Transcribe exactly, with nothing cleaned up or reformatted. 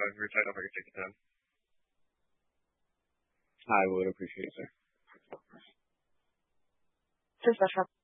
on your side, if I could take the time. I would appreciate it, sir. Just